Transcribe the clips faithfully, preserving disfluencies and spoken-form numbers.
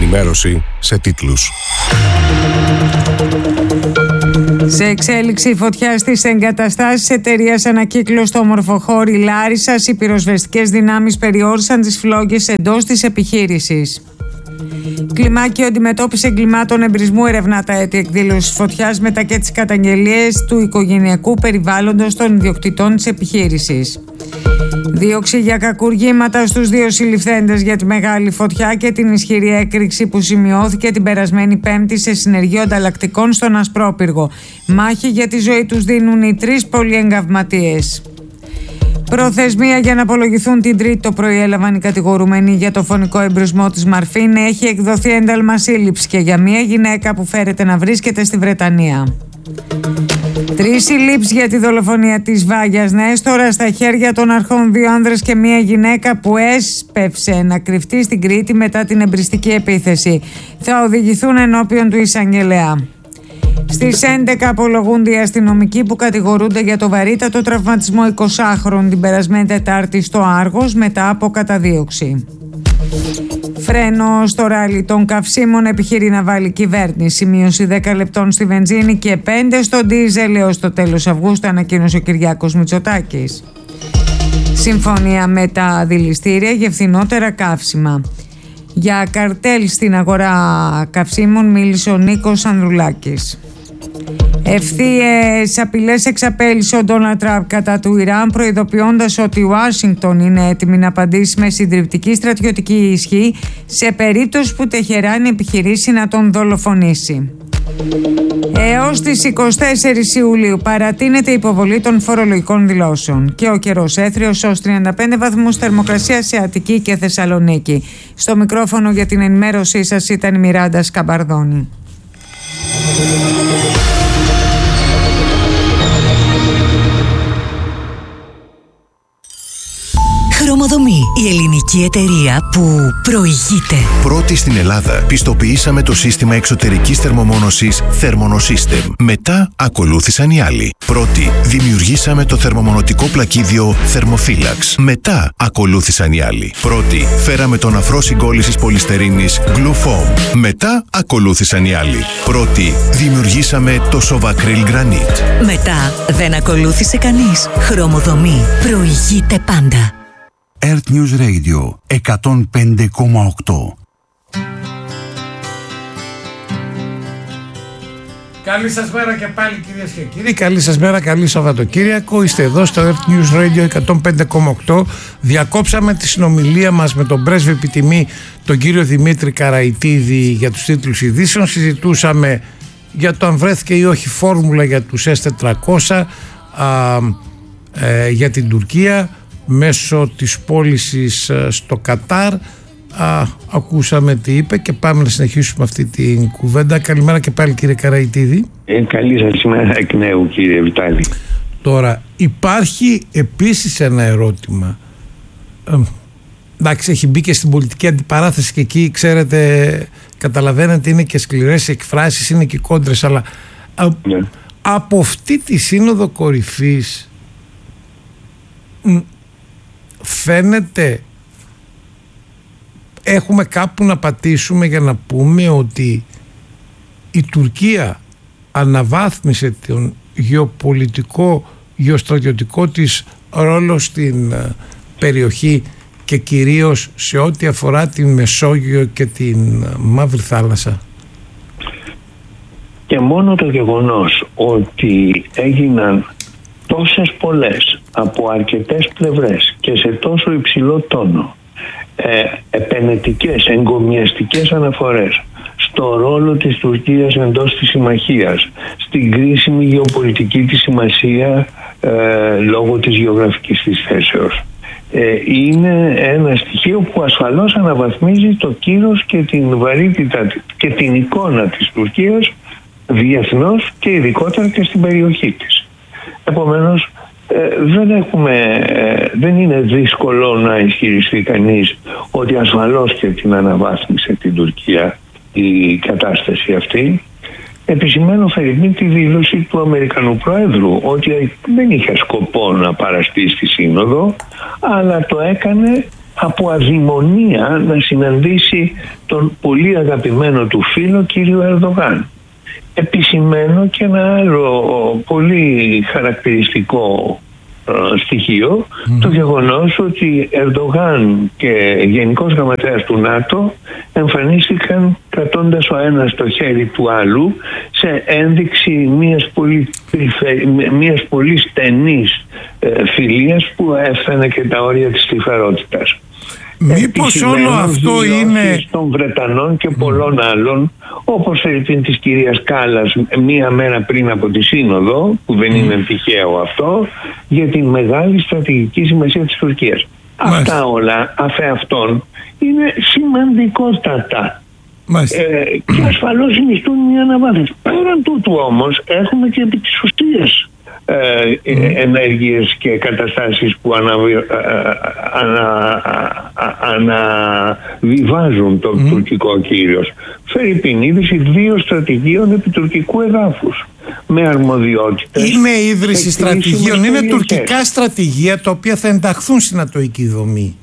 ενημέρωση σε τίτλους. Σε εξέλιξη φωτιά στις εγκαταστάσεις εταιρείας Ανακύκλωση στο Ομορφοχώρι Λάρισσας, οι πυροσβεστικές δυνάμεις περιόρισαν τις φλόγες εντός της επιχείρησης. Κλιμάκιο αντιμετώπιση εγκλημάτων εμπρισμού ερευνά τα αίτια εκδήλωσης φωτιάς, μετά και τις καταγγελίες του οικογενειακού περιβάλλοντος των ιδιοκτητών της επιχείρησης. Δίωξη για κακουργήματα στους δύο συλληφθέντες για τη μεγάλη φωτιά και την ισχυρή έκρηξη που σημειώθηκε την περασμένη Πέμπτη σε συνεργείο ανταλλακτικών στον Ασπρόπυργο. Μάχη για τη ζωή τους δίνουν οι τρεις πολυεγκαυματίες. Προθεσμία για να απολογηθούν την Τρίτη το πρωί έλαβαν οι κατηγορούμενοι για το φωνικό εμπρισμό της Μαρφίν. Έχει εκδοθεί ένταλμα σύλληψης και για μια γυναίκα που φέρεται να βρίσκεται στη Βρετανία. Τρεις συλλήψεις για τη δολοφονία της Βάγιας Νέστορα, στα χέρια των αρχών δύο άνδρες και μια γυναίκα που έσπευσε να κρυφτεί στην Κρήτη μετά την εμπριστική επίθεση. Θα οδηγηθούν ενώπιον του εισαγγελέα. Στις έντεκα απολογούνται οι αστυνομικοί που κατηγορούνται για το βαρύτατο τραυματισμό εικοσάχρονου την περασμένη Τετάρτη στο Άργος μετά από καταδίωξη. Φρένο στο ράλι των καυσίμων επιχειρεί να βάλει κυβέρνηση. Μείωση δέκα λεπτών στη βενζίνη και πέντε στο ντίζελ έως το τέλος Αυγούστου, ανακοίνωσε ο Κυριάκος Μητσοτάκης. Συμφωνία με τα δηληστήρια για φθηνότερα καύσιμα. Για καρτέλ στην αγορά καυσίμων μίλησε ο Νίκος Ανδρουλάκης. Ευθείες απειλές εξαπέλυσε ο Ντόναλντ Τραμπ κατά του Ιράν, προειδοποιώντας ότι η Ουάσιγκτον είναι έτοιμη να απαντήσει με συντριπτική στρατιωτική ισχύ σε περίπτωση που Τεχεράνη επιχειρήσει να τον δολοφονήσει. Έως τις εικοστή τέταρτη Ιουλίου παρατείνεται η υποβολή των φορολογικών δηλώσεων και ο καιρός έθριος ως τριάντα πέντε βαθμούς θερμοκρασία σε Αττική και Θεσσαλονίκη. Στο μικρόφωνο για την ενημέρωσή σας ήταν η Μιράντα Σκαμπαρδόνη. Χρωμοδομή, η ελληνική εταιρεία που προηγείται. Πρώτη στην Ελλάδα πιστοποιήσαμε το σύστημα εξωτερικής θερμομόνωσης Thermonosystem. Μετά ακολούθησαν οι άλλοι. Πρώτη δημιουργήσαμε το θερμομονωτικό πλακίδιο Thermophilax. Μετά ακολούθησαν οι άλλοι. Πρώτη φέραμε τον αφρό συγκόλλησης πολυστερίνης Glufoam. Μετά ακολούθησαν οι άλλοι. Πρώτη δημιουργήσαμε το Sovacryl Granite. Μετά δεν ακολούθησε κανείς. Χρωμοδομή προηγείται πάντα. Earth News Radio εκατόν πέντε κόμμα οκτώ. Καλή σας μέρα και πάλι κυρίες και κύριοι. Καλή σας μέρα, καλή Σαββατοκύριακο. Είστε εδώ στο Earth News Radio εκατόν πέντε κόμμα οκτώ. Διακόψαμε τη συνομιλία μας με τον πρέσβη επιτιμή τον κύριο Δημήτρη Καραϊτίδη για τους τίτλους ειδήσεων. Συζητούσαμε για το αν βρέθηκε ή όχι φόρμουλα για τους ες τετρακόσια α, ε, για την Τουρκία μέσω της πώλησης στο Κατάρ. Α, ακούσαμε τι είπε και πάμε να συνεχίσουμε αυτή την κουβέντα. Καλημέρα και πάλι κύριε Καραϊτίδη. Ε, καλή σας ημέρα εκ νέου κύριε Βιτάλη. Τώρα υπάρχει επίσης ένα ερώτημα. Ε, εντάξει, έχει μπει και στην πολιτική αντιπαράθεση και εκεί ξέρετε, καταλαβαίνετε, είναι και σκληρές εκφράσεις, είναι και κόντρες, αλλά α, ναι. από αυτή τη σύνοδο κορυφής φαίνεται έχουμε κάπου να πατήσουμε για να πούμε ότι η Τουρκία αναβάθμισε τον γεωπολιτικό, γεωστρατιωτικό της ρόλο στην περιοχή και κυρίως σε ό,τι αφορά την Μεσόγειο και την Μαύρη Θάλασσα. Και μόνο το γεγονός ότι έγιναν τόσες πολλές από αρκετές πλευρές και σε τόσο υψηλό τόνο ε, επενετικές, εγκομιαστικές αναφορές στο ρόλο της Τουρκίας εντός της συμμαχίας, στην κρίσιμη γεωπολιτική της σημασία ε, λόγω της γεωγραφικής της θέσεως, ε, είναι ένα στοιχείο που ασφαλώς αναβαθμίζει το κύρος και την βαρύτητα και την εικόνα της Τουρκίας διεθνώς και ειδικότερα και στην περιοχή της. Επομένως ε, δεν, έχουμε, ε, δεν είναι δύσκολο να ισχυριστεί κανείς ότι ασφαλώς και την αναβάθμισε την Τουρκία η κατάσταση αυτή. Επισημαίνω φερειπίν τη δήλωση του Αμερικανού Προέδρου ότι δεν είχε σκοπό να παραστεί στη Σύνοδο, αλλά το έκανε από αδειμονία να συναντήσει τον πολύ αγαπημένο του φίλο κύριο Ερντογάν. Επισημαίνω και ένα άλλο πολύ χαρακτηριστικό στοιχείο, mm. το γεγονός ότι Ερντογάν και Γενικός Γραμματέας του ΝΑΤΟ εμφανίστηκαν κρατώντας ο ένας το χέρι του άλλου σε ένδειξη μιας πολύ, μιας πολύ στενής ε, φιλίας που έφτανε και τα όρια της τρυφερότητας. Μήπως όλο αυτό είναι των Βρετανών και πολλών άλλων, όπως την της κυρίας Κάλλας μία μέρα πριν από τη Σύνοδο, που δεν είναι τυχαίο αυτό, για την μεγάλη στρατηγική σημασία της Τουρκίας. Μάλιστα. Αυτά όλα αφεαυτόν είναι σημαντικότατα. Ε, και ασφαλώς συνιστούν μια αναβάθμιση. Πέραν τούτου όμως έχουμε και επί της ουσίας Ε, mm. ενέργειες και καταστάσεις που αναβιβάζουν ανα, ανα, ανα, το mm. τουρκικό κύριος. Φερρυπίν ίδρυση δύο στρατηγίων επί τουρκικού εδάφους με αρμοδιότητες. Είναι ίδρυση στρατηγίων, είναι τουρκικά στρατηγία τα οποία θα ενταχθούν στην ατοική δομή.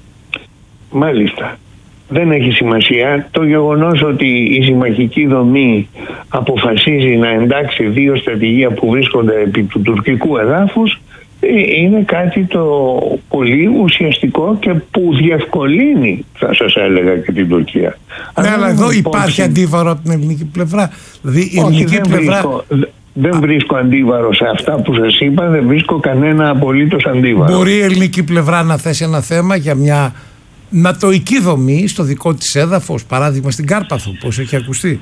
Μάλιστα. Δεν έχει σημασία. Το γεγονός ότι η συμμαχική δομή αποφασίζει να εντάξει δύο στρατηγία που βρίσκονται επί του τουρκικού εδάφους είναι κάτι το πολύ ουσιαστικό και που διευκολύνει, θα σας έλεγα, και την Τουρκία. Ναι, αλλά εδώ υπάρχει αντίβαρο από την ελληνική πλευρά. Δηλαδή η ελληνική Όχι, δεν πλευρά... Βρίσκω, δεν βρίσκω αντίβαρο σε αυτά που σας είπα, δεν βρίσκω κανένα απολύτως αντίβαρο. Μπορεί η ελληνική πλευρά να θέσει ένα θέμα για μια νατοική δομή στο δικό της έδαφος, παράδειγμα στην Κάρπαθο, πώς έχει ακουστεί?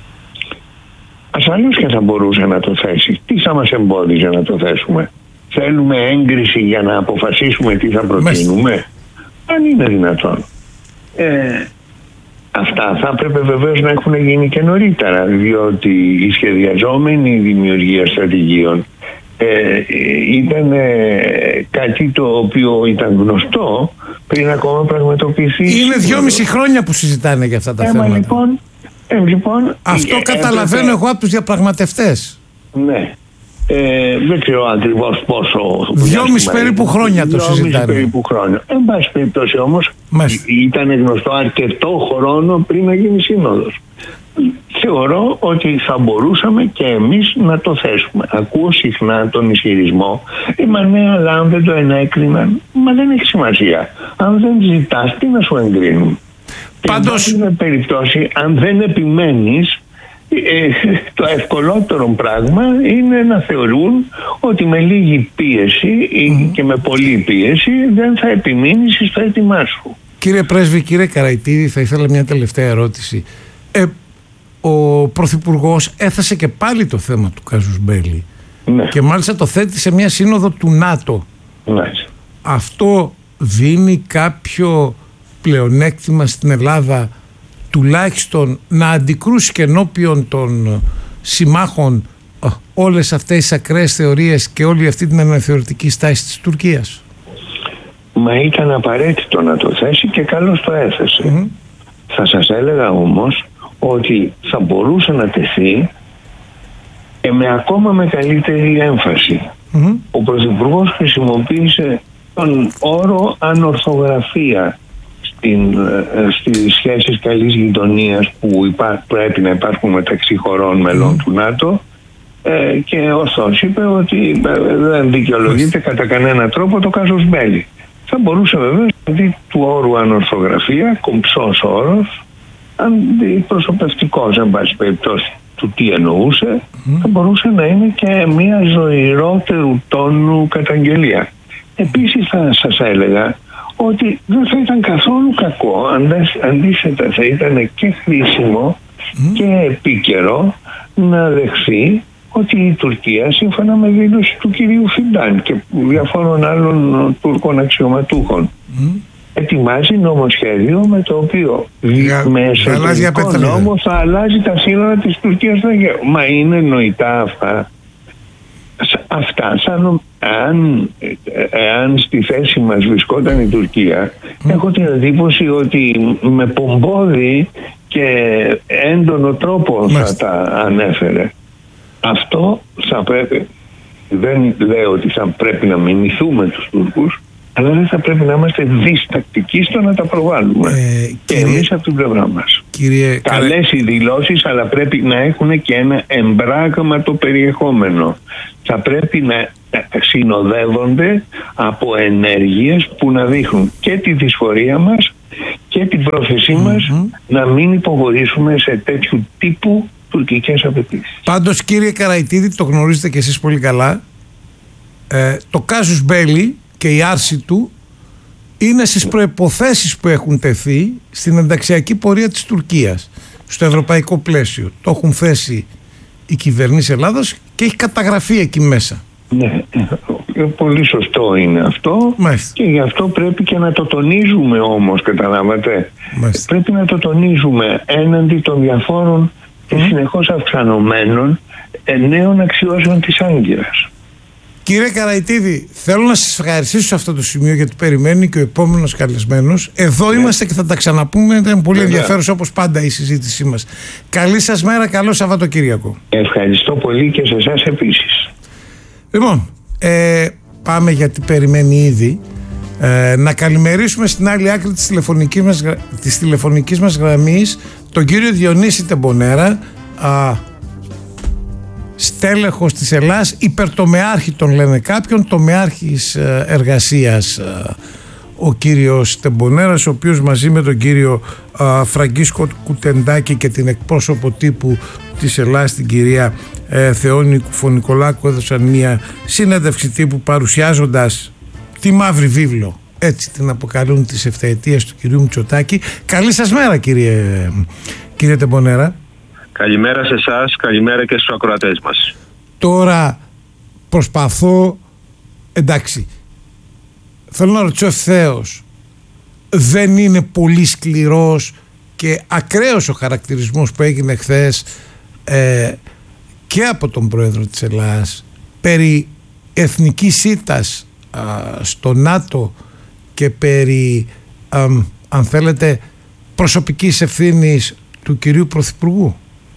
Ασφαλώς και θα μπορούσε να το θέσει. Τι θα μας εμπόδιζε να το θέσουμε? Θέλουμε έγκριση για να αποφασίσουμε τι θα προτείνουμε? Μες. Αν είναι δυνατόν. Ε, αυτά θα έπρεπε βεβαίως να έχουν γίνει και νωρίτερα, διότι η σχεδιαζόμενη δημιουργία στρατηγίων ε, ήταν ε, κάτι το οποίο ήταν γνωστό πριν ακόμα πραγματοποιηθεί. Είναι δυόμιση χρόνια που συζητάνε για αυτά τα ε, θέματα. Λοιπόν, ε, λοιπόν, Αυτό ε, καταλαβαίνω έπρεπε... εγώ από τους διαπραγματευτές. Ναι. Ε, δεν ξέρω ακριβώς πόσο. Δυόμιση περίπου χρόνια το συζητάνε. Δυόμιση περίπου χρόνια. Εν πάση περιπτώσει όμως ήταν γνωστό αρκετό χρόνο πριν να γίνει σύνοδος. Θεωρώ ότι θα μπορούσαμε και εμείς να το θέσουμε. Ακούω συχνά τον ισχυρισμό ε, μα ναι, αλλά αν δεν το ενέκριναν, μα δεν έχει σημασία. Αν δεν ζητάς, τι να σου εγκρίνουν? Πάντως... Και εν περιπτώσει, αν δεν επιμένεις, ε, το ευκολότερο πράγμα είναι να θεωρούν ότι με λίγη πίεση mm. και με πολλή πίεση δεν θα επιμείνεις στο έτοιμά σου. Κύριε Πρέσβη, κύριε Καραϊτίδη, θα ήθελα μια τελευταία ερώτηση. Ε, ο Πρωθυπουργός έθεσε και πάλι το θέμα του κάζους μπέλι, ναι. Και μάλιστα το θέτει σε μια σύνοδο του ΝΑΤΟ. Ναι. Αυτό δίνει κάποιο πλεονέκτημα στην Ελλάδα, τουλάχιστον να αντικρούσει και ενώπιον των συμμάχων όλες αυτές τις ακραίες θεωρίες και όλη αυτή την αναθεωρητική στάση της Τουρκίας? Μα ήταν απαραίτητο να το θέσει και καλώς το έθεσε. Mm-hmm. Θα σας έλεγα όμως ότι θα μπορούσε να τεθεί και με ακόμα μεγαλύτερη έμφαση. Mm-hmm. Ο Πρωθυπουργός χρησιμοποίησε τον όρο ανορθογραφία στην, στις σχέσεις καλής γειτονίας που υπά, πρέπει να υπάρχουν μεταξύ χωρών μελών mm. του ΝΑΤΟ ε, και ωστόσο είπε ότι δεν δικαιολογείται mm. κατά κανένα τρόπο το κάζους μπέλι. Θα μπορούσε βέβαια δηλαδή του όρου ανορθογραφία, κομψός όρος, αντιπροσωπευτικός εν πάση περιπτώσει του τι εννοούσε, mm. θα μπορούσε να είναι και μια ζωηρότερου τόνου καταγγελία. Επίσης θα σας έλεγα ότι δεν θα ήταν καθόλου κακό, αντίθετα θα ήταν και χρήσιμο mm. και επίκαιρο να δεχθεί ότι η Τουρκία, σύμφωνα με δήλωση του κυρίου Φιντάν και διαφόρων άλλων Τούρκων αξιωματούχων, mm. ετοιμάζει νομοσχέδιο με το οποίο Για, με εσωτερικό νόμο θα αλλάζει τα σύνορα της Τουρκίας στο Αιγαίο. Μα είναι νοητά αυτά? Αυτά σαν αν, αν στη θέση μας βρισκόταν η Τουρκία, mm. έχω την εντύπωση ότι με πομπόδι και έντονο τρόπο mm. θα τα ανέφερε. Αυτό θα πρέπει, δεν λέω ότι θα πρέπει να μιμηθούμε τους Τούρκους, αλλά δεν θα πρέπει να είμαστε διστακτικοί στο να τα προβάλλουμε. Ε, και κύριε, εμείς από την πλευρά μας. Κύριε, καλές οι δηλώσεις, αλλά πρέπει να έχουν και ένα εμπράγματο περιεχόμενο. Θα πρέπει να συνοδεύονται από ενέργειες που να δείχνουν και τη δυσφορία μας και την πρόθεσή mm-hmm. μας να μην υποχωρήσουμε σε τέτοιου τύπου τουρκικές απαιτήσεις. Πάντως, κύριε Καραϊτίδη, το γνωρίζετε και εσείς πολύ καλά, ε, το κάζους μπέλι και η άρση του είναι στις προϋποθέσεις που έχουν τεθεί στην ενταξιακή πορεία της Τουρκίας στο ευρωπαϊκό πλαίσιο. Το έχουν θέσει οι κυβερνήσεις Ελλάδος και έχει καταγραφεί εκεί μέσα. Ναι, πολύ σωστό είναι αυτό. Μάλιστα. Και γι' αυτό πρέπει και να το τονίζουμε όμως, καταλάβατε. Μάλιστα. Πρέπει να το τονίζουμε έναντι των διαφόρων και mm. συνεχώς αυξανωμένων νέων αξιώσεων της Άγκυρας. Κύριε Καραϊτίδη, θέλω να σας ευχαριστήσω σε αυτό το σημείο, γιατί περιμένει και ο επόμενος καλεσμένος. Εδώ ναι. είμαστε και θα τα ξαναπούμε. Ήταν πολύ ενδιαφέρουσα όπως πάντα η συζήτησή μας. Καλή σας μέρα, καλό Σαββατοκύριακο. Ευχαριστώ πολύ και σε εσάς επίσης. Λοιπόν, ε, πάμε γιατί περιμένει ήδη. Ε, να καλημερίσουμε στην άλλη άκρη της τηλεφωνικής μας, της τηλεφωνικής μας γραμμής τον κύριο Διονύση Τεμπονέρα, α, στέλεχος της Ελλάς, υπερτομεάρχη τον λένε κάποιον, τομεάρχης εργασίας ο κύριος Τεμπονέρας, ο οποίος μαζί με τον κύριο α, Φραγκίσκο Κουτεντάκη και την εκπρόσωπο τύπου της Ελλάς, την κυρία ε, Θεόνη Κουφονικολάκου, έδωσαν μια συνέντευξη τύπου παρουσιάζοντας τη μαύρη βίβλο, έτσι την αποκαλούν, τις ευθαετίες του κυρίου Μητσοτάκη. Καλή σας μέρα, κύριε, κύριε Τεμπονέρα. Καλημέρα σε εσάς, καλημέρα και στους ακροατές μας. Τώρα προσπαθώ, εντάξει, θέλω να ρωτήσω ευθέως, δεν είναι πολύ σκληρός και ακραίος ο χαρακτηρισμός που έγινε χθες ε, και από τον πρόεδρο της Ελλάς περί εθνικής ήττας α, στο ΝΑΤΟ και περί α, αν θέλετε προσωπικής ευθύνης του κυρίου Πρωθυπουργού?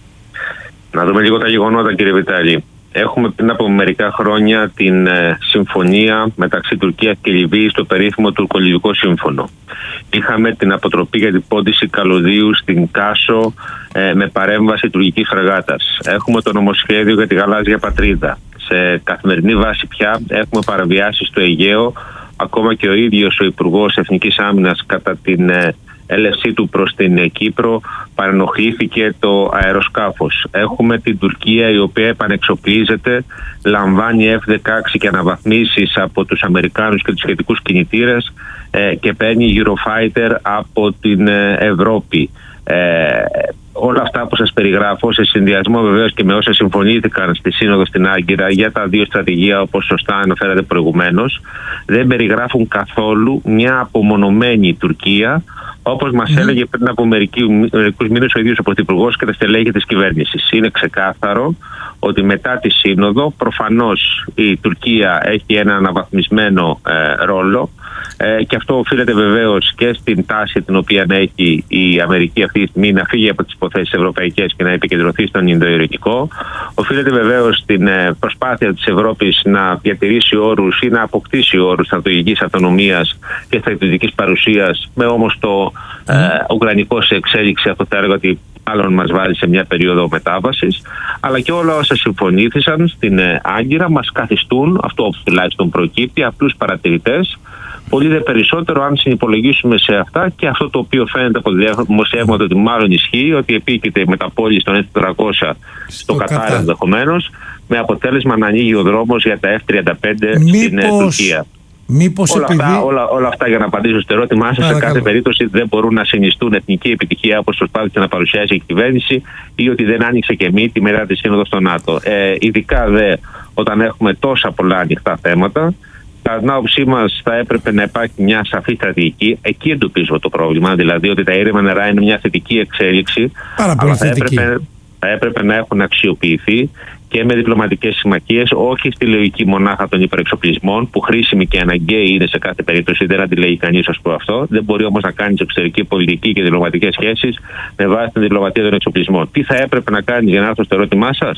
Να δούμε λίγο τα γεγονότα, κύριε Βιτάλη. Έχουμε πριν από μερικά χρόνια την ε, συμφωνία μεταξύ Τουρκίας και Λιβύης, το περίφημο τουρκο-λιβικό σύμφωνο. Είχαμε την αποτροπή για την πόντιση καλωδίου στην Κάσο ε, με παρέμβαση τουρκικής φρεγάτας. Έχουμε το νομοσχέδιο για τη γαλάζια πατρίδα. Σε καθημερινή βάση πια έχουμε παραβιάσεις στο Αιγαίο. Ακόμα και ο ίδιος ο Υπουργός Εθνικής Άμυνας κατά την ε, έλευσή του προς την Κύπρο παρενοχλήθηκε το αεροσκάφος. Έχουμε την Τουρκία η οποία επανεξοπλίζεται, λαμβάνει εφ δεκαέξι και αναβαθμίσεις από τους Αμερικάνους και τους σχετικούς κινητήρες ε, και παίρνει Eurofighter από την ε, Ευρώπη. Ε, όλα αυτά που σας περιγράφω, σε συνδυασμό βεβαίως και με όσα συμφωνήθηκαν στη Σύνοδο στην Άγκυρα για τα δύο στρατηγία, όπως σωστά αναφέρατε προηγουμένως, δεν περιγράφουν καθόλου μια απομονωμένη Τουρκία, όπως μας mm. έλεγε πριν από μερικούς μήνες ο ίδιος ο Πρωθυπουργός και τα στελέχη της κυβέρνησης. Είναι ξεκάθαρο ότι μετά τη Σύνοδο προφανώς η Τουρκία έχει ένα αναβαθμισμένο ε, ρόλο ε, και αυτό οφείλεται βεβαίως και στην τάση την οποία έχει η Αμερική αυτή τη στιγμή να φύγει από τις υποθέσεις ευρωπαϊκές και να επικεντρωθεί στον Ινδοειρηνικό. Οφείλεται βεβαίως στην ε, προσπάθεια της Ευρώπης να διατηρήσει όρους ή να αποκτήσει όρους στρατηγικής αυτονομίας και στρατηγικής παρουσίας, με όμως το mm. ε, ουκρανικό σε εξέλιξη. Αυτό θα έλεγα ότι μάλλον μας βάλει σε μια περίοδο μετάβασης, αλλά και όλα όσα συμφωνήθησαν στην ε, Άγκυρα μας καθιστούν, αυτό τουλάχιστον προκύπτει, απλούς παρατηρητές. Πολύ δε περισσότερο αν συνυπολογίσουμε σε αυτά και αυτό το οποίο φαίνεται από δημοσιεύματα ότι μάλλον ισχύει, ότι επίκειται η μεταπόληση των εφ τετρακόσια στο, στο Κατάρ ενδεχομένως, με αποτέλεσμα να ανοίγει ο δρόμος για τα εφ τριάντα πέντε Μήπως... στην ε, Τουρκία. Μήπως όλα, επειδή... αυτά, όλα, όλα αυτά για να απαντήσω στο ερώτημά σας, σε κάθε περίπτωση δεν μπορούν να συνιστούν εθνική επιτυχία όπως προσπάθησε να παρουσιάσει η κυβέρνηση, ή ότι δεν άνοιξε και μύτη μετά τη Σύνοδο στο ΝΑΤΟ. Ε, ειδικά δε όταν έχουμε τόσα πολλά ανοιχτά θέματα, κατά την άποψή μας θα έπρεπε να υπάρχει μια σαφή στρατηγική. Εκεί εντοπίζω το πρόβλημα, δηλαδή ότι τα ήρεμα νερά είναι μια θετική εξέλιξη, αλλά θα έπρεπε, θα έπρεπε να έχουν αξιοποιηθεί και με διπλωματικές συμμαχίες, όχι στη λογική μονάχα των υπερεξοπλισμών, που χρήσιμη και αναγκαίη είναι σε κάθε περίπτωση, δεν αντιλέγει κανείς ως προ αυτό. Δεν μπορεί όμως να κάνει εξωτερική πολιτική και διπλωματικές σχέσεις με βάση την διπλωματία των εξοπλισμών. Τι θα έπρεπε να κάνει, για να έρθω στο ερώτημά σας?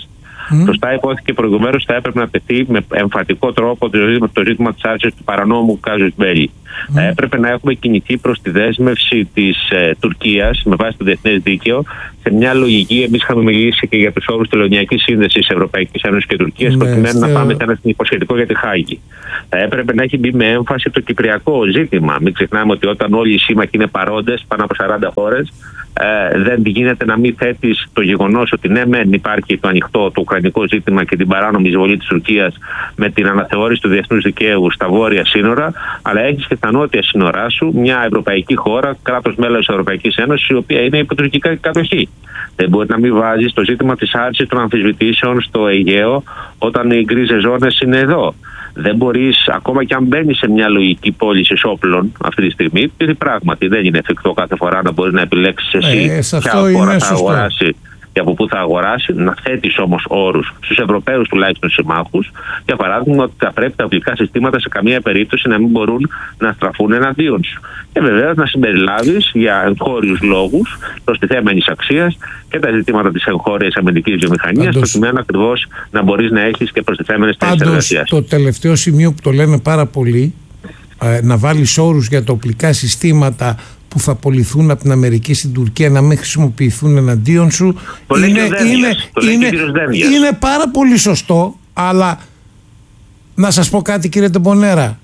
Mm. Σωστά υπόθηκε προηγουμένως, θα έπρεπε να τεθεί με εμφατικό τρόπο το ζήτημα, το ζήτημα της άρσης του παρανόμου κάζους μπέλι. Mm. Θα έπρεπε να έχουμε κινηθεί προς τη δέσμευση της ε, Τουρκίας με βάση το διεθνές δίκαιο σε μια λογική. Εμείς είχαμε μιλήσει και για τους όρους τελωνειακής σύνδεσης Ευρωπαϊκής Ένωσης και Τουρκίας, mm. προκειμένου mm. να πάμε σε ένα υποσχετικό για τη Χάγη. Θα έπρεπε να έχει μπει με έμφαση το κυπριακό ζήτημα. Μην ξεχνάμε ότι όταν όλοι οι σύμμαχοι είναι παρόντες, πάνω από σαράντα χώρες, ε, δεν γίνεται να μην θέτεις το γεγονός ότι ναι, μεν υπάρχει το ανοιχτό, το ουκρανικό ζήτημα και την παράνομη εισβολή της Τουρκίας με την αναθεώρηση του διεθνούς δικαίου στα βόρεια σύνορα, αλλά έχεις και στα νότια σύνορά σου μια ευρωπαϊκή χώρα, κράτος μέλος της Ευρωπαϊκής Ένωσης, η οποία είναι υπό τουρκική κατοχή. Δεν μπορεί να μην βάζεις το ζήτημα της άρσης των αμφισβητήσεων στο Αιγαίο όταν οι γκρίζες ζώνες είναι εδώ. Δεν μπορείς, ακόμα και αν μπαίνει σε μια λογική πώληση όπλων αυτή τη στιγμή, γιατί πράγματι δεν είναι εφικτό κάθε φορά να μπορεί να επιλέξεις εσύ ε, ποια χώρα θα αγοράσει και από πού θα αγοράσει, να θέτεις όμως όρους στους Ευρωπαίους τουλάχιστον συμμάχους, για παράδειγμα ότι θα πρέπει τα οπλικά συστήματα σε καμία περίπτωση να μην μπορούν να στραφούν εναντίον σου. Και βεβαίως να συμπεριλάβεις για εγχώριους λόγους προστιθέμενης αξίας και τα ζητήματα της εγχώριας αμυντικής βιομηχανίας, προκειμένου ακριβώς να μπορείς να έχεις και προστιθέμενες θέσεις εργασίας. Το τελευταίο σημείο που το λένε πάρα πολύ, ε, να βάλεις όρους για τα οπλικά συστήματα που θα πωληθούν από την Αμερική στην Τουρκία να μην χρησιμοποιηθούν εναντίον σου, είναι, είναι, είναι, είναι πάρα πολύ σωστό, αλλά να σας πω κάτι, κύριε Τεμπονέρα,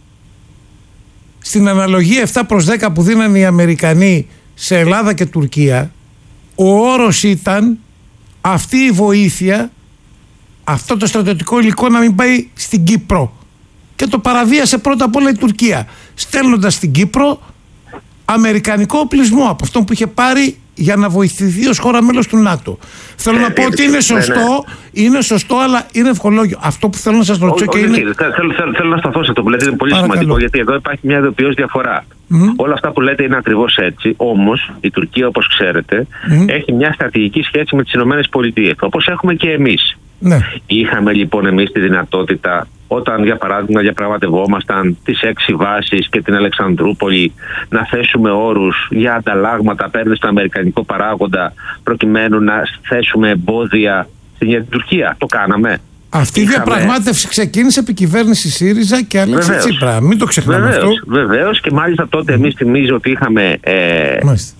στην αναλογία επτά προς δέκα που δίνανε οι Αμερικανοί σε Ελλάδα και Τουρκία, ο όρος ήταν αυτή η βοήθεια, αυτό το στρατιωτικό υλικό να μην πάει στην Κύπρο, και το παραβίασε πρώτα απ' όλα η Τουρκία, στέλνοντας στην Κύπρο αμερικανικό οπλισμό από αυτό που είχε πάρει για να βοηθηθεί ως χώρα μέλος του ΝΑΤΟ. Θέλω ε, να πω ε, ότι είναι σωστό, ναι, ναι. είναι σωστό, αλλά είναι ευχολόγιο. Αυτό που θέλω να σας ρωτήσω και είναι... Θέλω, θέλω, θέλω να σταθώ σε αυτό που λέτε, είναι πολύ Παρακαλώ. σημαντικό, γιατί εδώ υπάρχει μια ειδοποιώς διαφορά. Mm. Όλα αυτά που λέτε είναι ακριβώς έτσι, όμως η Τουρκία, όπως ξέρετε, mm. έχει μια στρατηγική σχέση με τις Ηνωμένες Πολιτείες, όπως έχουμε και εμείς. Ναι. Είχαμε λοιπόν εμείς τη δυνατότητα, όταν για παράδειγμα διαπραγματευόμασταν τις έξι βάσεις και την Αλεξανδρούπολη, να θέσουμε όρους για ανταλλάγματα απέναντι στον αμερικανικό παράγοντα, προκειμένου να θέσουμε εμπόδια στην Τουρκία? Το κάναμε. Αυτή η διαπραγμάτευση ξεκίνησε επί κυβέρνηση ΣΥΡΙΖΑ και Αλέξη Τσίπρα. Μην το ξεχνάμε βεβαίως, αυτό. Βεβαίως, και μάλιστα τότε εμείς θυμίζω ότι είχαμε ε, ε,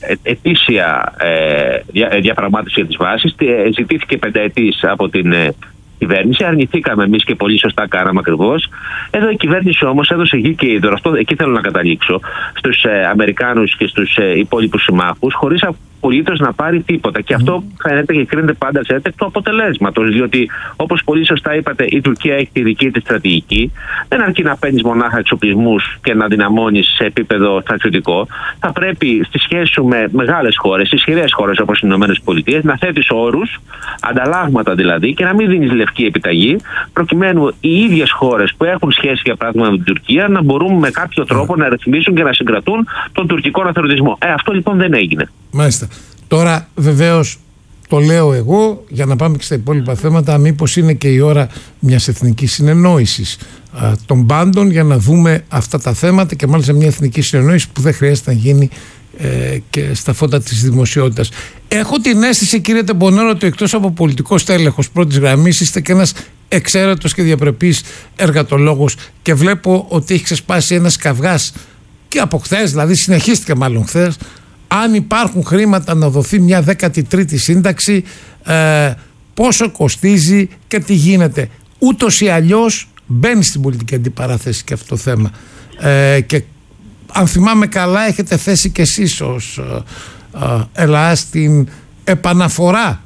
ετήσια ε, δια, διαπραγμάτευση για τις βάσεις. Ε, ζητήθηκε πενταετής από την ε, κυβέρνηση. Αρνηθήκαμε εμείς και πολύ σωστά κάναμε ακριβώς. Εδώ η κυβέρνηση όμως έδωσε γη και είδωρο. Αυτό, εκεί θέλω να καταλήξω. Στους ε, Αμερικάνους και στους ε, υπόλοιπους συμμάχους, χωρίς απολύτως να πάρει τίποτα. Και αυτό φαίνεται και κρίνεται πάντα σε έτεκτο αποτελέσματος. Διότι, όπως πολύ σωστά είπατε, η Τουρκία έχει τη δική της στρατηγική. Δεν αρκεί να παίρνεις μονάχα εξοπλισμούς και να δυναμώνεις σε επίπεδο στρατιωτικό. Θα πρέπει στη σχέση σου με μεγάλες χώρες, ισχυρές χώρες όπως οι ΗΠΑ, να θέτεις όρους, ανταλλάγματα δηλαδή, και να μην δίνεις λευκή επιταγή, προκειμένου οι ίδιες χώρες που έχουν σχέση, για παράδειγμα, με την Τουρκία, να μπορούν με κάποιο τρόπο να ρυθμίσουν και να συγκρατούν τον τουρκικό αναθεωρητισμό. Ε, αυτό λοιπόν δεν έγινε. Μάλιστα. Τώρα βεβαίως το λέω εγώ για να πάμε και στα υπόλοιπα θέματα, μήπως είναι και η ώρα μιας εθνικής συνεννόησης α, των πάντων, για να δούμε αυτά τα θέματα, και μάλιστα μια εθνική συνεννόηση που δεν χρειάζεται να γίνει ε, και στα φώτα της δημοσιότητας. Έχω την αίσθηση, κύριε Τεμπονέρο, ότι εκτός από πολιτικός τέλεχος πρώτης γραμμής είστε και ένας εξαίρετος και διαπρεπής εργατολόγος, και βλέπω ότι έχει ξεσπάσει ένας καυγάς και από χθες, δηλαδή συνεχίστηκε μάλλον χθες, αν υπάρχουν χρήματα να δοθεί μια δέκατη τρίτη σύνταξη, ε, πόσο κοστίζει και τι γίνεται. Ούτως ή αλλιώς μπαίνει στην πολιτική αντιπαράθεση και αυτό το θέμα. Ε, και αν θυμάμαι καλά, έχετε θέσει και εσείς ως ε, ε, ΕΛΑ την επαναφορά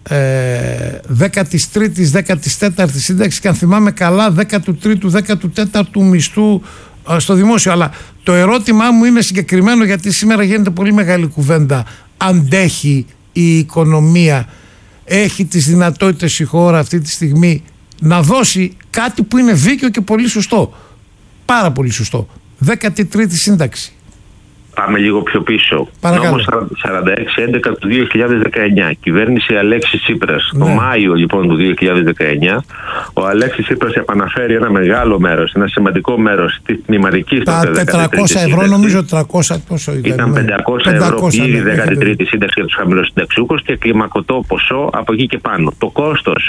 ε, δέκατης τρίτης, δέκατης τέταρτης σύνταξη, και αν θυμάμαι καλά δέκατου τρίτου, δέκατου τέταρτου μισθού στο δημόσιο. Αλλά το ερώτημά μου είναι συγκεκριμένο, γιατί σήμερα γίνεται πολύ μεγάλη κουβέντα. Αντέχει η οικονομία, έχει τις δυνατότητες η χώρα αυτή τη στιγμή να δώσει κάτι που είναι δίκαιο και πολύ σωστό, πάρα πολύ σωστό, δέκατη τρίτη σύνταξη? Πάμε λίγο πιο πίσω. Παρακαλώ. Νόμος σαράντα έξι έντεκα του δύο χιλιάδες δεκαεννιά. Κυβέρνηση Αλέξη Τσίπρας. Ναι. Το Μάιο λοιπόν του δύο χιλιάδες δεκαεννιά, ο Αλέξης Τσίπρας επαναφέρει ένα μεγάλο μέρος, ένα σημαντικό μέρος της τμηματικής. Τα τετρακόσια ευρώ, νομίζω τριακόσια πόσο ήταν. Ήταν πεντακόσια ευρώ ήδη δέκατη τρίτη σύνταξη για τους χαμηλοσυνταξιούχους και κλιμακωτό ποσό από εκεί και πάνω. Το κόστος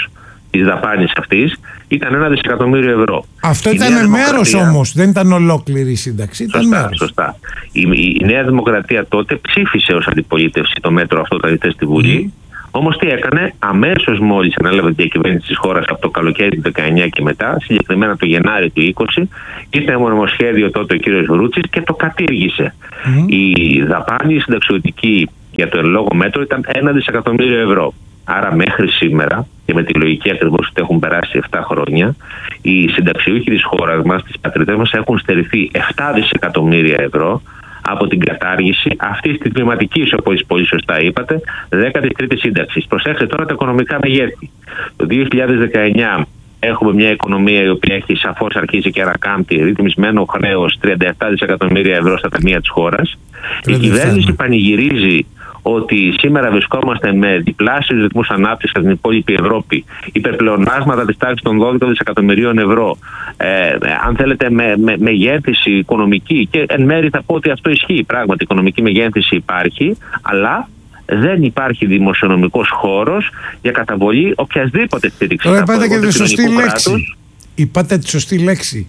της δαπάνης αυτής ήταν ένα δισεκατομμύριο ευρώ. Αυτό η ήταν μέρος όμως, δεν ήταν ολόκληρη η σύνταξη. Ήταν σωστά, μέρος. σωστά. Η, η, η Νέα Δημοκρατία τότε ψήφισε ως αντιπολίτευση το μέτρο αυτό όταν στη Βουλή. Mm. Όμως τι έκανε, αμέσως μόλις ανέλαβε τη διακυβέρνηση της χώρας από το καλοκαίρι του δεκαεννιά και μετά, συγκεκριμένα το Γενάρη του είκοσι, ήρθε ένα νομοσχέδιο τότε ο κύριος Βρούτσης και το κατήργησε. Mm. Η δαπάνη συνταξιωτική για το εν λόγω μέτρο ήταν ένα δισεκατομμύριο ευρώ. Άρα μέχρι σήμερα, και με τη λογική ακριβώς ότι έχουν περάσει επτά χρόνια, οι συνταξιούχοι της χώρας μας, τις πατρίδες μας, έχουν στερηθεί επτά δισεκατομμύρια ευρώ από την κατάργηση αυτής της κλιματικής, όπως πολύ σωστά είπατε, δέκατη τρίτη σύνταξης. Προσέξτε τώρα τα οικονομικά μεγέθη. Το δύο χιλιάδες δεκαεννιά έχουμε μια οικονομία η οποία έχει σαφώς αρχίσει και ανακάμπτει, ρυθμισμένο χρέος τριάντα επτά δισεκατομμύρια ευρώ στα ταμεία της χώρας. Η κυβέρνηση πανηγυρίζει ότι σήμερα βρισκόμαστε με διπλάσιους ρυθμούς ανάπτυξης στην υπόλοιπη Ευρώπη, υπερπλεονάσματα της τάξης των δώδεκα δισεκατομμυρίων ευρώ, ε, αν θέλετε με, με, μεγέθυνση οικονομική, και εν μέρει θα πω ότι αυτό ισχύει πράγματι, οικονομική μεγέθυνση υπάρχει, αλλά δεν υπάρχει δημοσιονομικός χώρος για καταβολή οποιασδήποτε στήριξη. Τώρα είπατε και τη σωστή λέξη. Είπατε τη σωστή λέξη.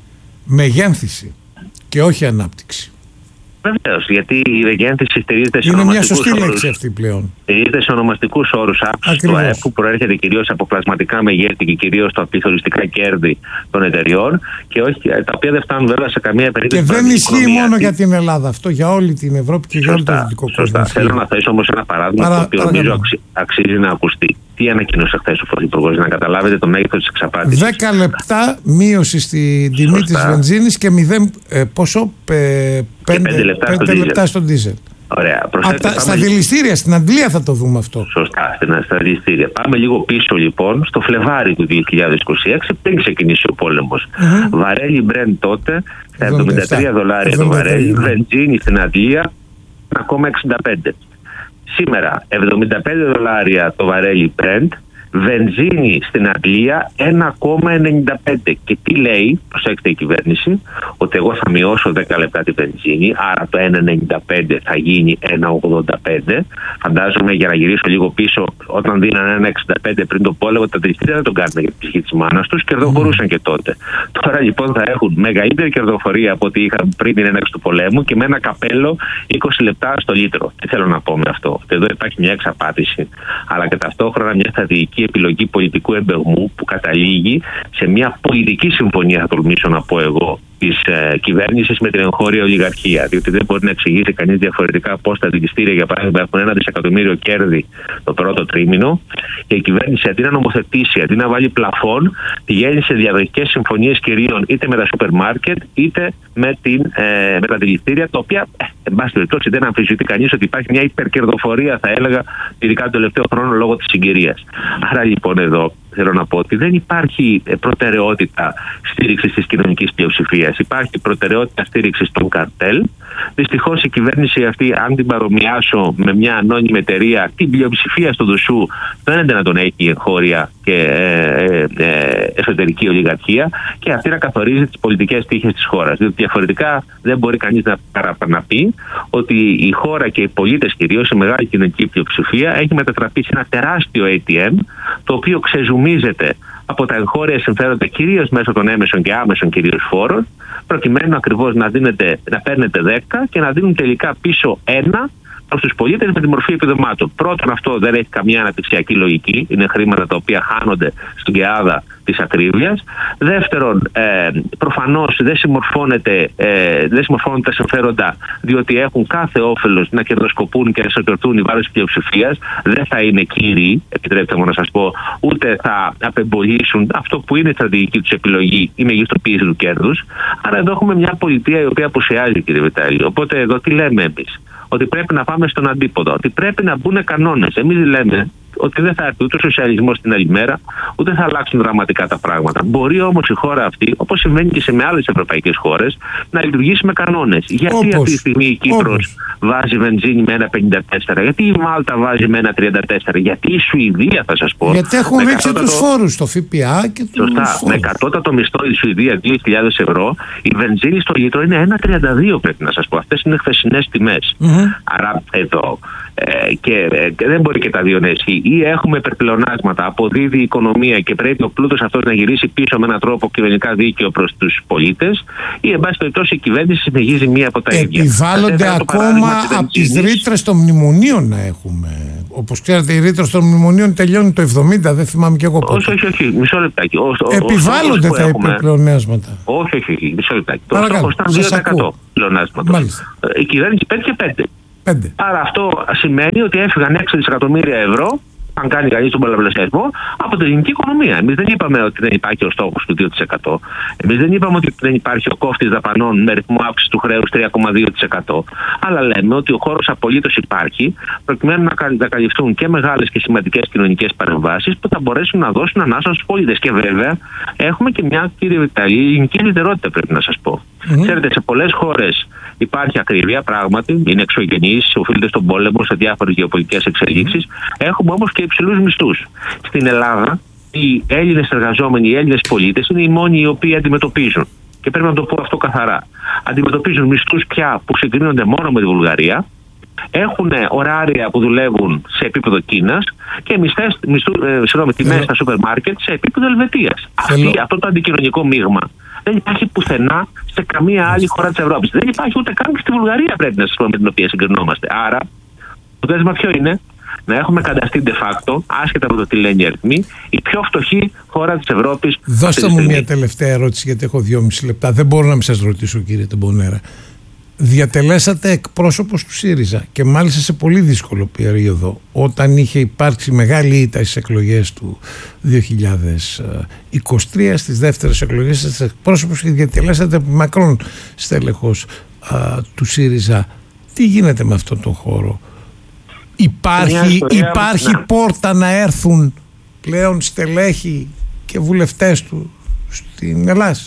Μεγένθηση και όχι ανάπτυξη. Βεβαίως, γιατί η μεγένθηση στηρίζεται σε είναι ονομαστικούς μια σωστή όρους. λέξη αυτή πλέον. Στηρίζεται σε ονομαστικούς όρους αύξηση του ΑΕΠ που προέρχεται κυρίως από πλασματικά μεγέθη και κυρίως από πληθωριστικά κέρδη των εταιριών, και όχι, τα οποία δεν φτάνουν βέβαια σε καμία περίπτωση. Και δεν ισχύει μόνο για την Ελλάδα αυτό, για όλη την Ευρώπη και σωστά, για όλο το δυτικό κόσμο. Σωστά. Θέλω να θέσω όμως ένα παράδειγμα Παρα, το οποίο νομίζω αξι, αξίζει να ακουστεί. Τι ανακοίνωσε χθες ο Πρωθυπουργός, να καταλάβετε το μέγεθος της εξαπάτησης. δέκα λεπτά μείωση στην τιμή της βενζίνης και μηδέν, ε, πόσο, ε, πέντε λεπτά στον ντίζελ. Ωραία. Προσέξτε, τα, στα δηληστήρια, στην Αγγλία θα το δούμε αυτό. Σωστά, στα δηληστήρια. Πάμε λίγο πίσω λοιπόν, στο Φλεβάρι του δύο χιλιάδες είκοσι έξι, πριν ξεκινήσει ο πόλεμος. Mm-hmm. Βαρέλι Brent τότε, στα εβδομήντα τρία δολάρια το βαρέλι, βενζίνη στην Αγγλία ένα κόμμα εξήντα πέντε. Σήμερα εβδομήντα πέντε δολάρια το βαρέλι Brent, βενζίνη στην Αγγλία ένα κόμμα ενενήντα πέντε. Και τι λέει, προσέξτε η κυβέρνηση, ότι εγώ θα μειώσω δέκα λεπτά τη βενζίνη, άρα το ένα κόμμα ενενήντα πέντε θα γίνει ένα κόμμα ογδόντα πέντε. Φαντάζομαι, για να γυρίσω λίγο πίσω, όταν δίνανε ένα κόμμα εξήντα πέντε πριν το πόλεμο, τα δηληστήρια δεν τον κάνουν για τη ψυχή της μάνας τους, κερδοφορούσαν και τότε. Τώρα λοιπόν θα έχουν μεγαλύτερη κερδοφορία από ό,τι είχαν πριν την έναρξη του πολέμου και με ένα καπέλο είκοσι λεπτά στο λίτρο. Τι θέλω να πω με αυτό? Εδώ υπάρχει μια εξαπάτηση, αλλά και ταυτόχρονα μια στρατηγική επιλογή πολιτικού εμπεγμού που καταλήγει σε μια πολιτική συμφωνία, θα τολμήσω να πω εγώ, της ε, κυβέρνησης με την εγχώρια ολιγαρχία. Διότι δεν μπορεί να εξηγήσει κανείς διαφορετικά πώς τα δηληστήρια, για παράδειγμα, έχουν ένα δισεκατομμύριο κέρδη το πρώτο τρίμηνο και η κυβέρνηση αντί να νομοθετήσει, αντί να βάλει πλαφόν, πηγαίνει σε διαδοχικές συμφωνίες κυρίων είτε με τα σούπερ μάρκετ είτε με, την, ε, με τα δηληστήρια, τα οποία, ε, εν πάση περιπτώσει, δεν αμφισβητεί κανείς ότι υπάρχει μια υπερκερδοφορία, θα έλεγα, ειδικά τον τελευταίο χρόνο λόγω της συγκυρίας. Άρα λοιπόν εδώ θέλω να πω ότι δεν υπάρχει προτεραιότητα στήριξης της κοινωνικής πλειοψηφίας. Υπάρχει προτεραιότητα στήριξης των καρτέλ. Δυστυχώς η κυβέρνηση αυτή, αν την παρομοιάσω με μια ανώνυμη εταιρεία, την πλειοψηφία στο δουσού φαίνεται να τον έχει η εγχώρια και ε, ε, ε, εσωτερική ολιγαρχία, και αυτή να καθορίζει τις πολιτικές τύχες της χώρας. Διότι διαφορετικά δεν μπορεί κανείς να, να πει ότι η χώρα και οι πολίτες, κυρίως η μεγάλη κοινωνική πλειοψηφία, έχει μετατραπεί σε ένα τεράστιο έι τι εμ, το οποίο ξεζουμίζεται από τα εγχώρια συμφέροντα, κυρίως μέσω των έμεσων και άμεσων κυρίως φόρων, προκειμένου ακριβώς να, δίνετε, να παίρνετε δέκα και να δίνουν τελικά πίσω ένα προς τους πολίτες με τη μορφή επιδομάτων. Πρώτον, αυτό δεν έχει καμιά αναπτυξιακή λογική, είναι χρήματα τα οποία χάνονται στην κεάδα της ακρίβειας. Δεύτερον, ε, προφανώς δεν συμμορφώνεται, ε, δεν συμμορφώνονται τα συμφέροντα, διότι έχουν κάθε όφελος να κερδοσκοπούν και να σωτορτούν οι βάρες πλειοψηφίας. Δεν θα είναι κύριοι, επιτρέψτε μου να σας πω, ούτε θα απεμπολίσουν αυτό που είναι η στρατηγική τους επιλογή, η μεγιστοποίηση του κέρδους. Άρα εδώ έχουμε μια πολιτεία η οποία απουσιάζει, κύριε Βιτάλη. Οπότε εδώ τι λέμε εμείς? Ότι πρέπει να πάμε στον αντίποδο, ότι πρέπει να μπουν κανόνες. Εμείς λέμε ότι δεν θα έρθει ούτε ο σοσιαλισμός την άλλη μέρα, ούτε θα αλλάξουν δραματικά τα πράγματα. Μπορεί όμως η χώρα αυτή, όπως συμβαίνει και σε με άλλες ευρωπαϊκές χώρες, να λειτουργήσει με κανόνες. Γιατί όπως, αυτή τη στιγμή η Κύπρος όπως. βάζει βενζίνη με ένα κόμμα πενήντα τέσσερα, γιατί η Μάλτα βάζει με ένα κόμμα τριάντα τέσσερα, γιατί η Σουηδία, θα σας πω. Γιατί έχουν ρίξει κατώτατο... τους φόρους, το ΦΠΑ και τους Σωστά. φόρους. Με κατώτατο μισθό η Σουηδία δύο χιλιάδες ευρώ, η βενζίνη στο λίτρο είναι ένα κόμμα τριάντα δύο, πρέπει να σας πω. Αυτές είναι χθεσινές τιμές. Mm-hmm. Άρα εδώ Ε, και, ε, και δεν μπορεί και τα δύο να ισχύει. Ή έχουμε υπερπλεονάσματα, αποδίδει η οικονομία και πρέπει ο πλούτος αυτός να γυρίσει πίσω με έναν τρόπο κοινωνικά δίκαιο προς τους πολίτες, ή εν πάση περιπτώσει η κυβέρνηση συνεχίζει μία από τα ίδια. Επιβάλλονται ακόμα από τις ρήτρες των μνημονίων να έχουμε. Όπως ξέρετε, οι ρήτρες των μνημονίων τελειώνουν το εβδομήντα, δεν θυμάμαι κι εγώ πότε. Όχι, όχι, όχι, μισό λεπτάκι. Ο, Επιβάλλονται ο τα υπερπλεονάσματα. Όχι, όχι, όχι, μισό λεπτάκι. Το στόχος ήταν δύο τοις εκατό πλεονάσματος. Η κυβέρνηση πέτυχε πέντε. πέντε. Άρα αυτό σημαίνει ότι έφυγαν έξι δισεκατομμύρια ευρώ, αν κάνει κανείς τον πολλαπλασιασμό, από την ελληνική οικονομία. Εμείς δεν είπαμε ότι δεν υπάρχει ο στόχος του δύο τοις εκατό. Εμείς δεν είπαμε ότι δεν υπάρχει ο κόφτης δαπανών με ρυθμό αύξηση του χρέους τρία κόμμα δύο τοις εκατό. Αλλά λέμε ότι ο χώρος απολύτως υπάρχει, προκειμένου να καλυφθούν και μεγάλες και σημαντικές κοινωνικές παρεμβάσεις που θα μπορέσουν να δώσουν ανάσα στους πολίτες. Και βέβαια έχουμε και μια, κύριε Βιτάλη, ελληνική ιδιαιτερότητα, πρέπει να σας πω. Mm-hmm. Ξέρετε, σε πολλές χώρες υπάρχει ακρίβεια, πράγματι, είναι εξωγενής, οφείλεται στον πόλεμο, σε διάφορες γεωπολιτικές εξελίξεις. Mm-hmm. Έχουμε όμως και υψηλούς μισθούς. Στην Ελλάδα, οι Έλληνες εργαζόμενοι, οι Έλληνες πολίτες είναι οι μόνοι οι οποίοι αντιμετωπίζουν. Και πρέπει να το πω αυτό καθαρά. Αντιμετωπίζουν μισθούς πια που συγκρίνονται μόνο με τη Βουλγαρία. Έχουν ωράρια που δουλεύουν σε επίπεδο Κίνας και μισθές, μισθού, ε, συγγνώμη, τιμές στα σούπερ μάρκετ σε επίπεδο Ελβετίας. Αυτή, αυτό το αντικοινωνικό μείγμα δεν υπάρχει πουθενά σε καμία άλλη χώρα της Ευρώπης. Δεν υπάρχει ούτε καν στη Βουλγαρία, πρέπει να σας πω, με την οποία συγκρινόμαστε. Άρα, το δέσμα ποιο είναι? Να έχουμε καταστεί de facto, άσχετα από το τι λένε οι αριθμοί, η πιο φτωχή χώρα της Ευρώπης. Δώστε μου μια τελευταία ερώτηση, γιατί έχω δυόμιση λεπτά. Δεν μπορώ να μην σας ρωτήσω, κύριε Τεμπονέρα. Διατελέσατε εκπρόσωπος του ΣΥΡΙΖΑ και μάλιστα σε πολύ δύσκολο περίοδο, όταν είχε υπάρξει μεγάλη ήττα στις εκλογές του δύο χιλιάδες είκοσι τρία, στις δεύτερες εκλογές σας εκπρόσωπος, και διατελέσατε μακρόν στέλεχος α, του ΣΥΡΙΖΑ. Τι γίνεται με αυτόν τον χώρο? Υπάρχει, ιστορία, υπάρχει να. πόρτα να έρθουν πλέον στελέχοι και βουλευτές του στην Ελλάδα?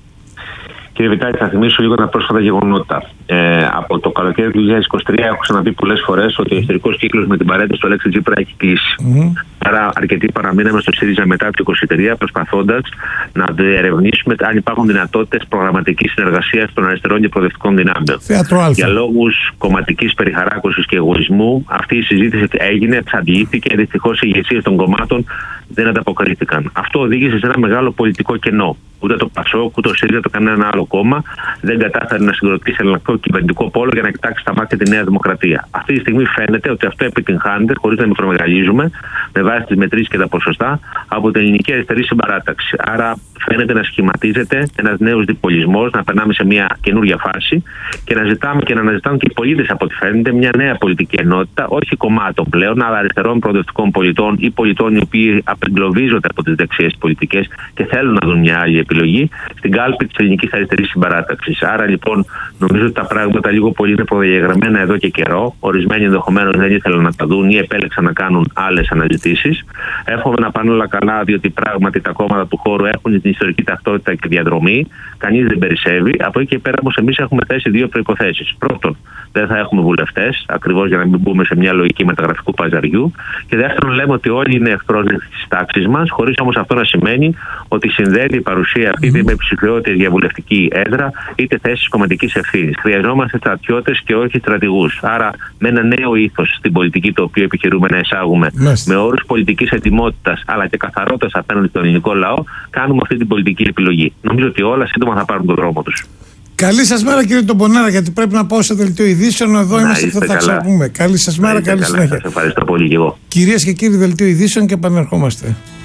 Κύριε Βιτάλη, θα θυμίσω λίγο τα πρόσφατα γεγονότα. Ε, από το καλοκαίρι του δύο χιλιάδες είκοσι τρία έχω ξαναπεί πολλές φορές ότι ο ιστορικός κύκλος με την παρέτηση του Αλέξη Τσίπρα έχει κλείσει. Mm-hmm. Άρα, αρκετοί παραμείναμε στο ΣΥΡΙΖΑ μετά το είκοσι τρία, προσπαθώντας να ερευνήσουμε αν υπάρχουν δυνατότητες προγραμματικής συνεργασίας των αριστερών και προοδευτικών δυνάμεων. Για λόγους κομματικής περιχαράκωσης και εγωισμού, αυτή η συζήτηση έγινε, εξαντλήθηκε, δυστυχώς οι ηγεσίες των κομμάτων δεν ανταποκρίθηκαν. Αυτό οδήγησε σε ένα μεγάλο πολιτικό κενό. Ούτε το ΠΑΣΟΚ, ούτε το ΣΥΡΙΖΑ, ούτε κανένα άλλο κόμμα δεν κατάφερε να συγκροτήσει ελληνικό κυβερνητικό πόλο για να κοιτάξει στα μάτια τη Νέα Δημοκρατία. Αυτή τη στιγμή φαίνεται ότι αυτό επιτυγχάνεται, χωρίς να μικρομεγαλίζουμε, με βάση τις μετρήσεις και τα ποσοστά, από την ελληνική αριστερή συμπαράταξη. Άρα φαίνεται να σχηματίζεται ένας νέος διπολισμός, να περνάμε σε μια καινούργια φάση και να ζητάμε και να αναζητάμε και οι πολίτες, από ό,τι φαίνεται, μια νέα πολιτική ενότητα, όχι κομμάτων πλέον, αλλά αριστερών προοδευτικών πολιτών ή πολιτών οι οποίοι απεγκλωβίζονται από τις δεξιές πολιτικές και θέλουν να δουν μια άλλη επιλογή στην κάλπη της ελληνικής αριστερής συμπαράταξης. Άρα λοιπόν νομίζω ότι τα πράγματα λίγο πολύ είναι προδιαγραμμένα εδώ και καιρό. Ορισμένοι ενδεχομένως δεν ήθελαν να τα δουν ή επέλεξαν να κάνουν άλλες αναζητήσεις. Εύχομαι να πάνε όλα καλά, διότι πράγματι τα κόμματα του χώρου έχουν την ιστορική ταυτότητα και διαδρομή. Κανείς δεν περισσεύει. Από εκεί και πέρα όμως εμείς έχουμε θέσει δύο προϋποθέσεις. Πρώτον, δεν θα έχουμε βουλευτές, ακριβώς για να μην μπούμε σε μια λογική μεταγραφικού παζαριού. Και δεύτερον, λέμε ότι όλοι είναι εχθρός της τάξης μας, χωρίς όμως αυτό να σημαίνει ότι συνδέεται η παρουσία αυτή είτε με ψηφιότητες για βουλευτική έδρα, είτε θέσεις κομματικής ευθύνης. Χρειαζόμαστε στρατιώτες και όχι στρατηγούς. Άρα, με ένα νέο ήθος στην πολιτική, το οποίο επιχειρούμε να εισάγουμε, Μάλιστα. με όρους πολιτικής ετοιμότητας αλλά και καθαρότητας απέναντι στον ελληνικό λαό, κάνουμε αυτή την πολιτική επιλογή. Νομίζω ότι όλα σύντομα θα πάρουν τον δρόμο τους. Καλή σας μέρα, κύριε Τεμπονέρα, γιατί πρέπει να πάω σε δελτίο ειδήσεων. Εδώ να είμαστε, θα τα ξαναπούμε. Καλή σας μέρα, καλή συνέχεια. Σας ευχαριστώ πολύ και εγώ. Κυρίες και κύριοι, δελτίο ειδήσεων και επανερχόμαστε.